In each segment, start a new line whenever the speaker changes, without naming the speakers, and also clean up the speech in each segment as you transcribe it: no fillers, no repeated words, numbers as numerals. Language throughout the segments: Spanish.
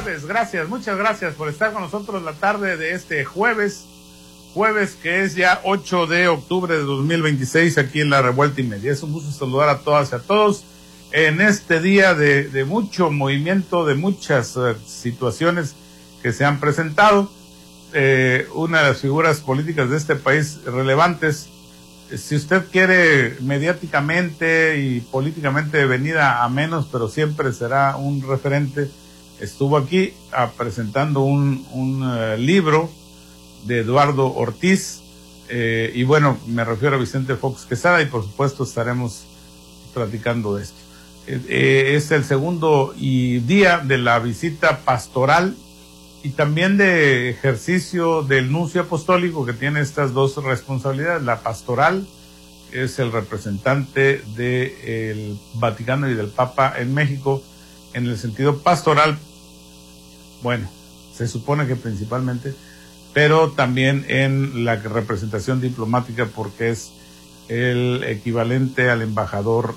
tardes, gracias, muchas gracias por estar con nosotros la tarde de este jueves que es ya 8 de octubre de 2026 aquí en La Revuelta y Media. Es un gusto saludar a todas y a todos en este día de mucho movimiento, de muchas situaciones que se han presentado. Una de las figuras políticas de este país relevantes, si usted quiere mediáticamente y políticamente venida a menos, pero siempre será un referente, estuvo aquí presentando un libro de Eduardo Ortiz, y bueno, me refiero a Vicente Fox Quesada, y por supuesto estaremos platicando de esto. Es el segundo día de la visita pastoral y también de ejercicio del nuncio apostólico, que tiene estas dos responsabilidades. La pastoral es el representante del Vaticano y del Papa en México. En el sentido pastoral, bueno, se supone que principalmente, pero también en la representación diplomática, porque es el equivalente al embajador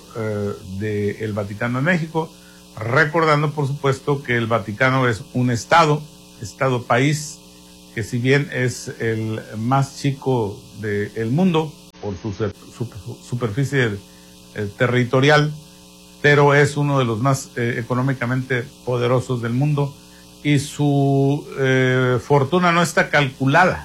del Vaticano en México, recordando por supuesto que el Vaticano es un Estado-país, que si bien es el más chico del mundo por su superficie territorial, pero es uno de los más económicamente poderosos del mundo, y su fortuna no está calculada.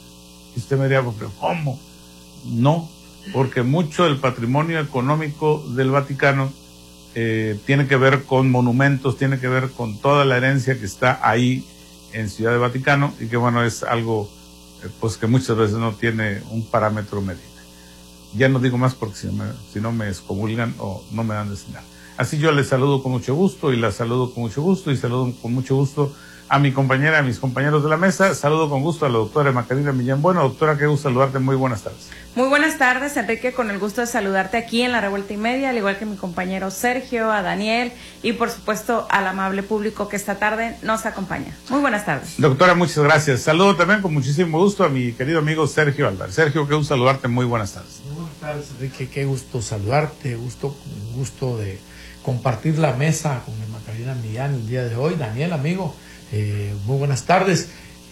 Y usted me diría, pero ¿cómo? No, porque mucho del patrimonio económico del Vaticano tiene que ver con monumentos, tiene que ver con toda la herencia que está ahí en Ciudad de Vaticano, y que bueno, es algo pues que muchas veces no tiene un parámetro medible. Ya no digo más porque si no me excomulgan o no me dan de cenar. Así yo les saludo con mucho gusto, y la saludo con mucho gusto, y saludo con mucho gusto a mi compañera, a mis compañeros de la mesa. Saludo con gusto a la doctora Macarena Millán. Bueno, doctora, qué gusto saludarte, muy buenas tardes.
Muy buenas tardes, Enrique, con el gusto de saludarte aquí en La Revuelta y Media, al igual que mi compañero Sergio, a Daniel y por supuesto al amable público que esta tarde nos acompaña. Muy buenas tardes.
Doctora, muchas gracias. Saludo también con muchísimo gusto a mi querido amigo Sergio Álvarez. Sergio, qué gusto saludarte, muy buenas tardes.
Muy buenas tardes, Enrique, qué gusto saludarte, gusto de compartir la mesa con Macarena Millán el día de hoy. Daniel, amigo, muy buenas tardes.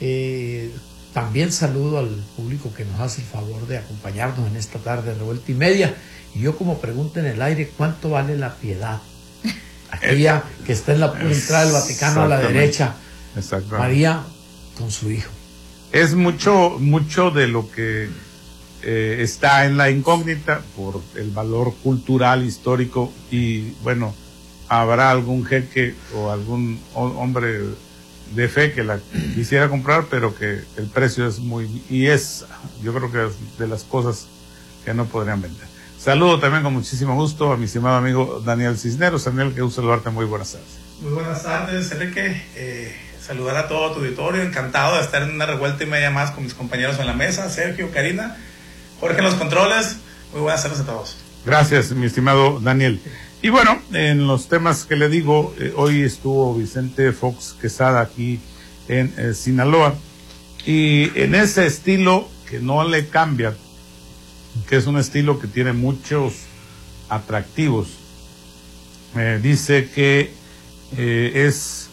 También saludo al público que nos hace el favor de acompañarnos en esta tarde de Revuelta y Media. Y yo, como pregunta en el aire, ¿cuánto vale la piedad? Aquella que está en la entrada del Vaticano a la derecha, María con su hijo.
Es mucho de lo que está en la incógnita por el valor cultural, histórico, y bueno, habrá algún jeque o algún hombre de fe que la quisiera comprar, pero que el precio es yo creo que es de las cosas que no podrían vender. Saludo también con muchísimo gusto a mi estimado amigo Daniel Cisneros. Daniel, qué gusto saludarte, muy buenas tardes.
Muy buenas tardes, Enrique. Saludar a todo tu auditorio, encantado de estar en una revuelta y media más con mis compañeros en la mesa, Sergio, Karina, Jorge en los controles. Muy buenas tardes a todos.
Gracias, mi estimado Daniel. Y bueno, en los temas que le digo, hoy estuvo Vicente Fox Quesada aquí en Sinaloa, y en ese estilo que no le cambia, que es un estilo que tiene muchos atractivos, dice que es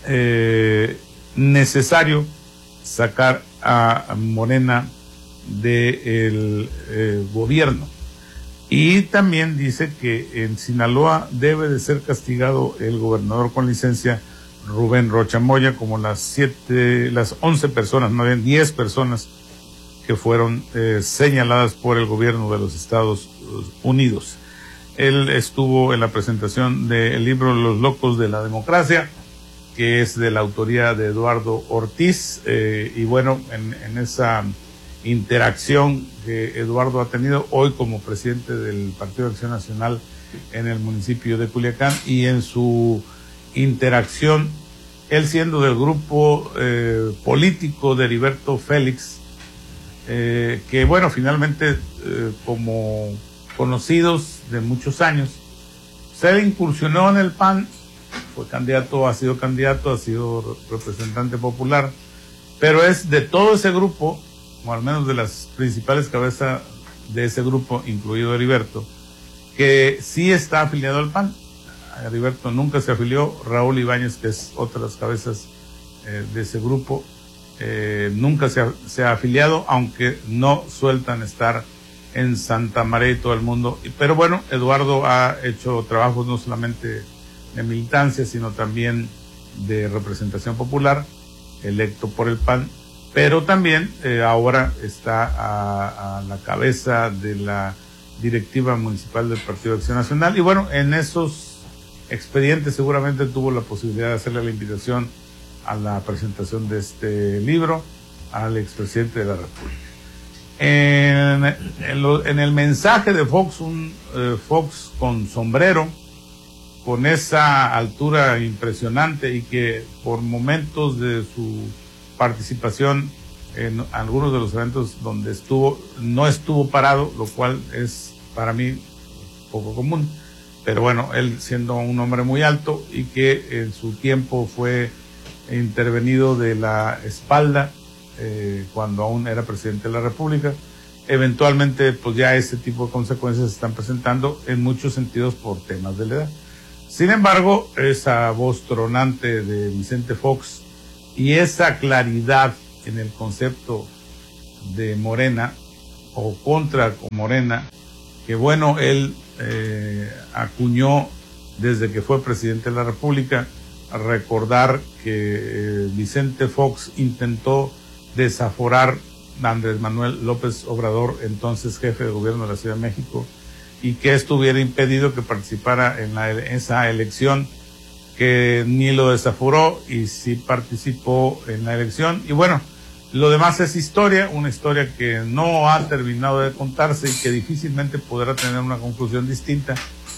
necesario sacar a Morena del gobierno. Y también dice que en Sinaloa debe de ser castigado el gobernador con licencia Rubén Rocha Moya, como las 11 personas, no bien 10 personas que fueron señaladas por el gobierno de los Estados Unidos. Él estuvo en la presentación del libro Los Locos de la Democracia, que es de la autoría de Eduardo Ortiz, y bueno, en esa interacción que Eduardo ha tenido hoy como presidente del Partido de Acción Nacional en el municipio de Culiacán, y en su interacción, él siendo del grupo político de Heriberto Félix, que bueno, finalmente como conocidos de muchos años, se incursionó en el PAN, ha sido representante popular, pero es de todo ese grupo, o al menos de las principales cabezas de ese grupo, incluido Heriberto, que sí está afiliado al PAN. Heriberto nunca se afilió, Raúl Ibáñez, que es otra de las cabezas de ese grupo, nunca se ha afiliado, aunque no sueltan estar en Santa María y todo el mundo. Pero bueno, Eduardo ha hecho trabajos no solamente de militancia, sino también de representación popular, electo por el PAN, pero también ahora está a la cabeza de la directiva municipal del Partido de Acción Nacional. Y bueno, en esos expedientes seguramente tuvo la posibilidad de hacerle la invitación a la presentación de este libro al expresidente de la República. En el mensaje de Fox, Fox con sombrero, con esa altura impresionante, y que por momentos de su participación en algunos de los eventos donde estuvo, no estuvo parado, lo cual es para mí poco común, pero bueno, él siendo un hombre muy alto y que en su tiempo fue intervenido de la espalda cuando aún era presidente de la República. Eventualmente pues ya ese tipo de consecuencias se están presentando en muchos sentidos por temas de la edad. Sin embargo, esa voz tronante de Vicente Fox y esa claridad en el concepto de Morena o contra Morena, que bueno, él acuñó desde que fue presidente de la República. Recordar que Vicente Fox intentó desaforar a Andrés Manuel López Obrador, entonces jefe de gobierno de la Ciudad de México, y que esto hubiera impedido que participara en esa elección, que ni lo desaforó y sí participó en la elección. Y bueno, lo demás es historia, una historia que no ha terminado de contarse y que difícilmente podrá tener una conclusión distinta.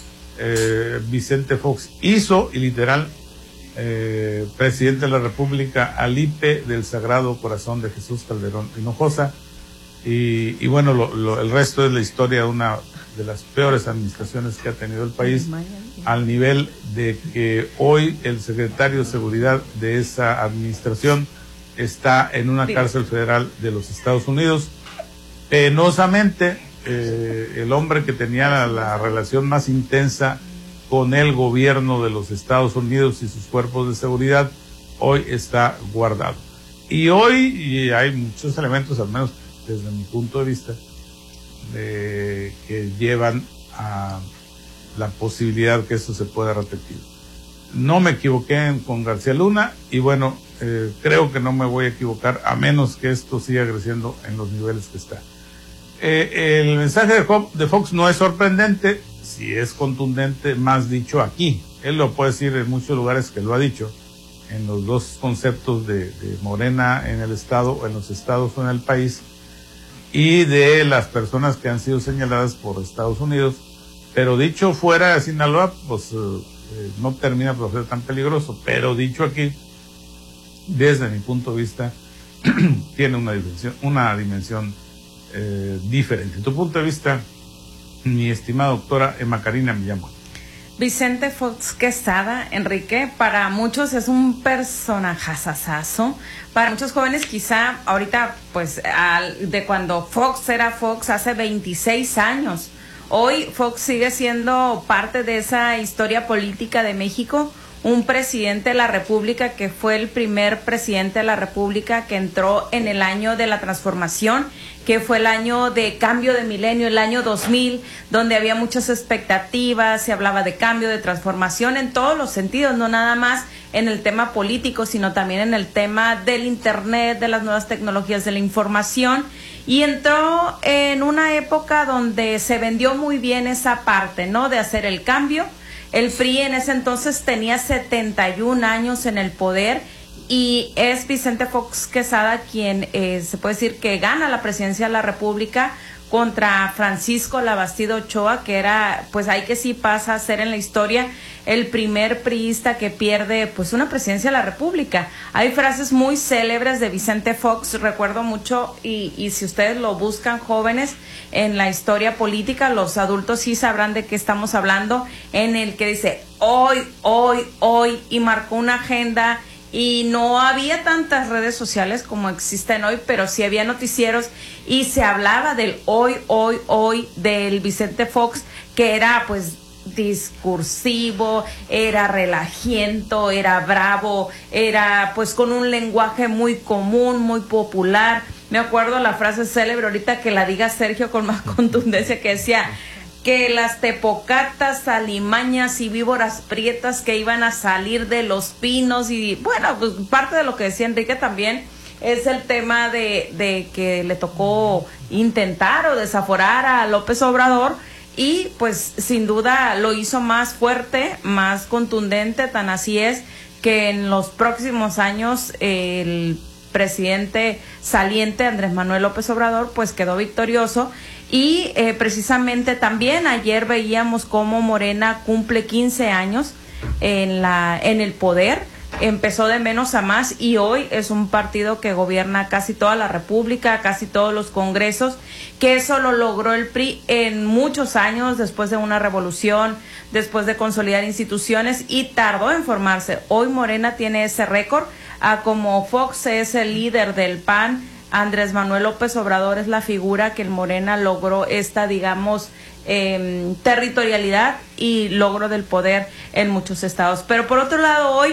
Vicente Fox hizo, y literal, presidente de la República al IPE del Sagrado Corazón de Jesús Calderón Hinojosa, y bueno, el resto es la historia de una de las peores administraciones que ha tenido el país, al nivel de que hoy el secretario de Seguridad de esa administración está en una cárcel federal de los Estados Unidos. Penosamente, el hombre que tenía la relación más intensa con el gobierno de los Estados Unidos y sus cuerpos de seguridad, hoy está guardado. Y hoy hay muchos elementos, al menos desde mi punto de vista, que llevan a la posibilidad que esto se pueda repetir. No me equivoqué con García Luna, y bueno, creo que no me voy a equivocar a menos que esto siga creciendo en los niveles que está. El mensaje de Fox no es sorprendente, si es contundente, más dicho aquí. Él lo puede decir en muchos lugares que lo ha dicho, en los dos conceptos de Morena en el Estado, en los estados o en el país, y de las personas que han sido señaladas por Estados Unidos. Pero dicho fuera de Sinaloa, pues no termina por ser tan peligroso. Pero dicho aquí, desde mi punto de vista, tiene una dimensión diferente. Tu punto de vista, mi estimada doctora Emma Karina Millán.
Vicente Fox Quesada, Enrique, para muchos es un personajazazazo. Para muchos jóvenes quizá ahorita, pues, de cuando Fox era Fox hace 26 años. Hoy Fox sigue siendo parte de esa historia política de México, un presidente de la República que fue el primer presidente de la República que entró en el año de la transformación, que fue el año de cambio de milenio, el año 2000, donde había muchas expectativas, se hablaba de cambio, de transformación en todos los sentidos, no nada más en el tema político, sino también en el tema del Internet, de las nuevas tecnologías de la información, y entró en una época donde se vendió muy bien esa parte, ¿no?, de hacer el cambio. El PRI en ese entonces tenía 71 años en el poder, y es Vicente Fox Quesada quien se puede decir que gana la presidencia de la República contra Francisco Labastida Ochoa, que era, pues ahí que sí pasa a ser en la historia el primer priista que pierde pues una presidencia de la República. Hay frases muy célebres de Vicente Fox, recuerdo mucho, y si ustedes lo buscan, jóvenes, en la historia política, los adultos sí sabrán de qué estamos hablando, en el que dice hoy, y marcó una agenda. Y no había tantas redes sociales como existen hoy, pero sí había noticieros y se hablaba del hoy del Vicente Fox, que era pues discursivo, era relajiento, era bravo, era pues con un lenguaje muy común, muy popular. Me acuerdo la frase célebre, ahorita que la diga Sergio con más contundencia, que decía que las tepocatas, alimañas y víboras prietas que iban a salir de los pinos, y bueno, pues parte de lo que decía Enrique también es el tema de que le tocó intentar o desaforar a López Obrador, y pues sin duda lo hizo más fuerte, más contundente. Tan así es que en los próximos años el presidente saliente Andrés Manuel López Obrador pues quedó victorioso. Y precisamente también ayer veíamos cómo Morena cumple 15 años en el poder. Empezó de menos a más y hoy es un partido que gobierna casi toda la República, casi todos los congresos, que eso lo logró el PRI en muchos años, después de una revolución, después de consolidar instituciones, y tardó en formarse. Hoy Morena tiene ese récord, como Fox es el líder del PAN, Andrés Manuel López Obrador es la figura que el Morena logró esta, digamos, territorialidad y logro del poder en muchos estados. Pero por otro lado, hoy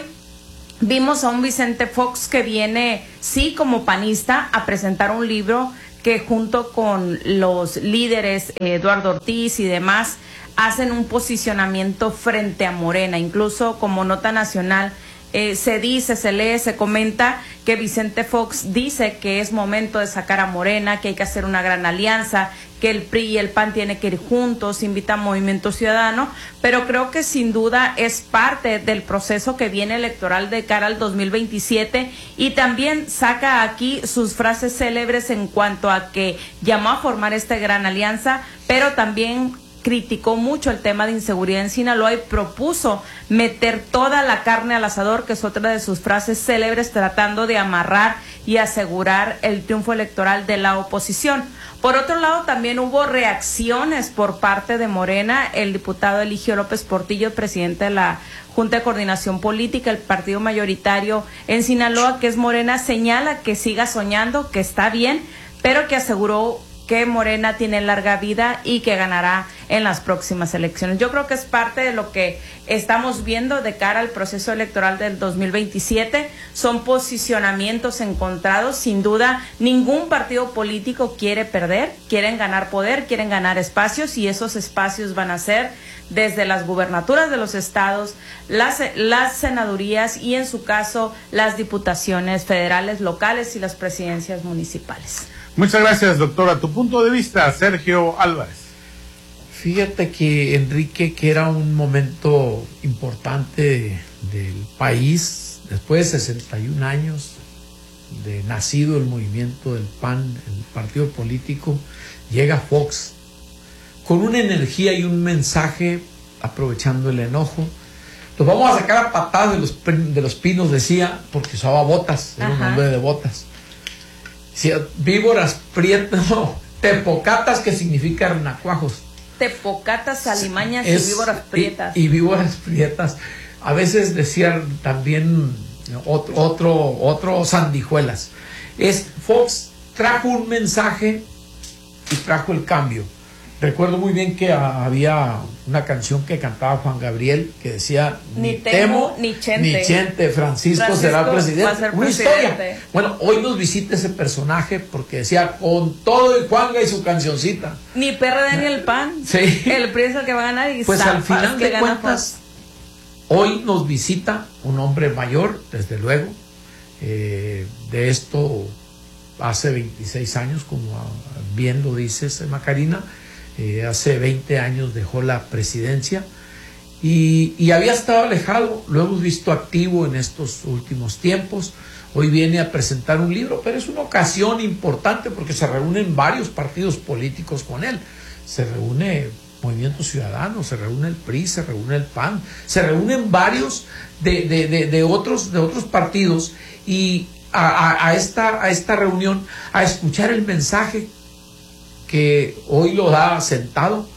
vimos a un Vicente Fox que viene, sí, como panista, a presentar un libro que junto con los líderes, Eduardo Ortiz y demás, hacen un posicionamiento frente a Morena. Incluso como nota nacional, se dice, se lee, se comenta que Vicente Fox dice que es momento de sacar a Morena, que hay que hacer una gran alianza, que el PRI y el PAN tienen que ir juntos, invita a Movimiento Ciudadano, pero creo que sin duda es parte del proceso que viene electoral de cara al 2027, y también saca aquí sus frases célebres en cuanto a que llamó a formar esta gran alianza, pero también criticó mucho el tema de inseguridad en Sinaloa y propuso meter toda la carne al asador, que es otra de sus frases célebres, tratando de amarrar y asegurar el triunfo electoral de la oposición. Por otro lado, también hubo reacciones por parte de Morena. El diputado Eligio López Portillo, presidente de la Junta de Coordinación Política, el partido mayoritario en Sinaloa, que es Morena, señala que siga soñando, que está bien, pero que aseguró que Morena tiene larga vida y que ganará en las próximas elecciones. Yo creo que es parte de lo que estamos viendo de cara al proceso electoral del 2027. Son posicionamientos encontrados. Sin duda, ningún partido político quiere perder, quieren ganar poder, quieren ganar espacios, y esos espacios van a ser desde las gubernaturas de los estados, las senadurías y, en su caso, las diputaciones federales, locales y las presidencias municipales.
Muchas gracias, doctora. Tu punto de vista, Sergio Álvarez.
Fíjate que, Enrique, que era un momento importante del país, después de 61 años de nacido el movimiento del PAN, el partido político, llega Fox con una energía y un mensaje, aprovechando el enojo. Los vamos a sacar a patadas de los pinos, decía, porque usaba botas, era un hombre de botas. Víboras prietas, no, tepocatas, que significa renacuajos.
Tepocatas, alimañas y víboras prietas.
Y víboras prietas. A veces decían también otro sandijuelas. Fox trajo un mensaje y trajo el cambio. Recuerdo muy bien que había una canción que cantaba Juan Gabriel que decía: ni temo ni chente, Francisco será presidente. Una historia. Bueno, hoy nos visita ese personaje porque decía: con todo y Juanga y su cancioncita.
Ni PRD ni el PAN.
Sí.
El PRI es el que va a ganar, y
pues al final de cuentas, hoy nos visita un hombre mayor, desde luego. De esto hace 26 años, como bien lo dices, Macarina. Hace 20 años dejó la presidencia y había estado alejado. Lo hemos visto activo en estos últimos tiempos. Hoy viene a presentar un libro, pero es una ocasión importante porque se reúnen varios partidos políticos con él. Se reúne Movimiento Ciudadano, se reúne el PRI, se reúne el PAN, se reúnen varios de otros partidos, y a esta reunión, a escuchar el mensaje que hoy lo da sentado,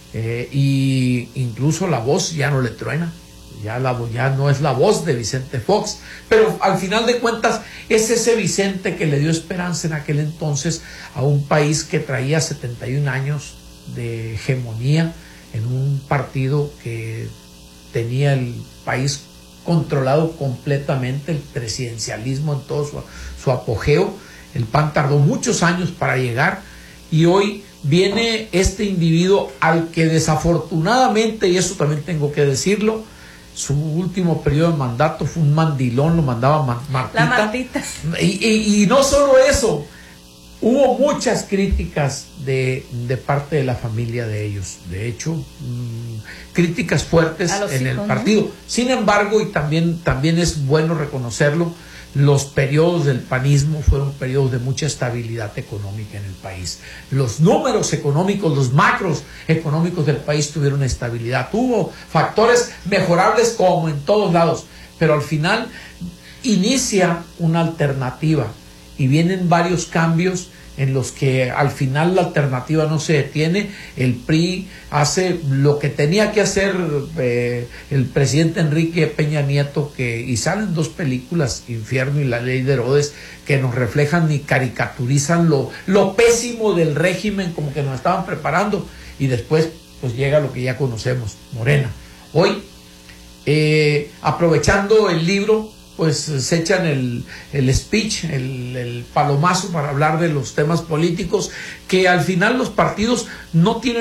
y incluso la voz ya no le truena, ya no es la voz de Vicente Fox, pero al final de cuentas es ese Vicente que le dio esperanza en aquel entonces a un país que traía 71 años de hegemonía en un partido que tenía el país controlado completamente, el presidencialismo en todo su apogeo. El PAN tardó muchos años para llegar y hoy viene este individuo al que desafortunadamente, y eso también tengo que decirlo, su último periodo de mandato fue un mandilón, lo mandaba Martita.
La Martita.
Y no solo eso, hubo muchas críticas de parte de la familia de ellos. De hecho, críticas fuertes en el partido. ¿No? Sin embargo, y también es bueno reconocerlo, los periodos del panismo fueron periodos de mucha estabilidad económica en el país. Los números económicos, los macros económicos del país tuvieron estabilidad. Hubo factores mejorables como en todos lados, pero al final inicia una alternativa y vienen varios cambios en los que al final la alternativa no se detiene. El PRI hace lo que tenía que hacer el presidente Enrique Peña Nieto, y salen 2 películas, Infierno y La Ley de Herodes, que nos reflejan y caricaturizan lo pésimo del régimen, como que nos estaban preparando, y después pues llega lo que ya conocemos, Morena. Hoy, aprovechando el libro, pues se echan el speech, el palomazo para hablar de los temas políticos, que al final los partidos no tienen